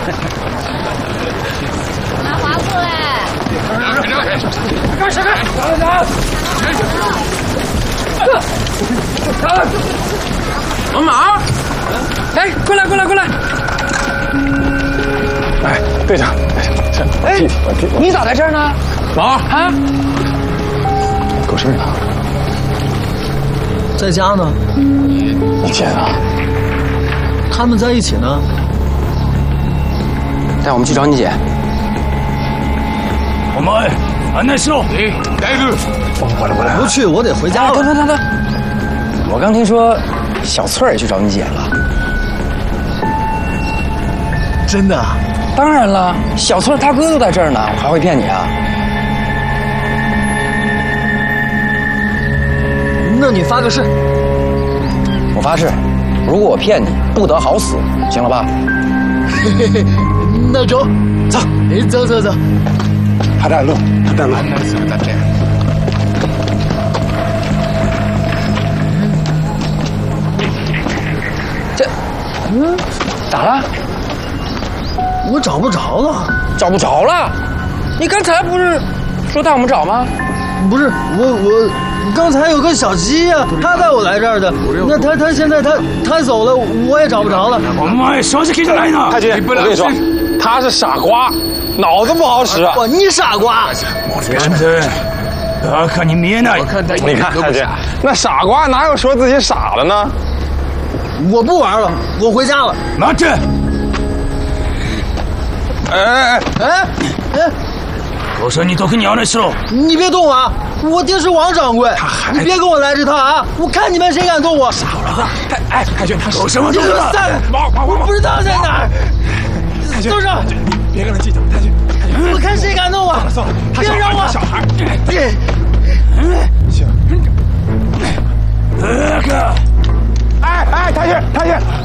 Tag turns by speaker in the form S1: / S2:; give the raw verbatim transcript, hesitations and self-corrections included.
S1: 拿滑过来。
S2: 干什么？
S3: 王马，哎，过来过来过来！
S4: 哎，队长，
S3: 哎，你咋在这儿呢？
S4: 马
S3: 啊？
S4: 狗剩呢？
S5: 在家呢。
S4: 你姐呢？
S5: 他们在一起呢。
S3: 带我们去找你姐。
S2: 我们安内说，哎，来个，
S4: 过来过来。
S5: 不去，我得回家了。
S3: 等等等等，我刚听说小翠儿也去找你姐了。
S5: 真的？
S3: 当然了，小翠儿大哥都在这儿呢，我还会骗你啊？
S5: 那你发个誓。
S3: 我发誓，如果我骗你，不得好死，行了吧？
S5: 嘿嘿嘿，那走，走，哎，走走走。
S4: 他带路，他带路。
S3: 这，嗯，咋了？
S5: 我找不着了。
S3: 找不着了？你刚才不是说带我们找吗？
S5: 不是，我我刚才有个小鸡呀、啊，他带我来这儿的。那他他现在他他走了，我也找不着了。
S2: 我们手机给他来呢。
S4: 太君，我跟你说，他是傻瓜，脑子不好使。
S5: 哇，你傻瓜！
S2: 反正我看你面呢。
S4: 你看太君，那傻瓜哪有说自己傻的呢？
S5: 我不玩了，我回家了。
S2: 拿着。
S4: 哎哎
S5: 哎哎！
S2: 我说你都跟娘的说，
S5: 你别动我啊！我爹是王掌柜，你别跟我来这套啊！我看你们谁敢动我！
S2: 傻了，太哎，太君他说什么动
S5: 了？我不知道在哪儿。
S4: 太君，
S5: 都是
S4: 你别跟他计较，太君，
S5: 我看谁敢动我！
S4: 算了算了，
S5: 别让我！
S4: 小孩，
S5: 别。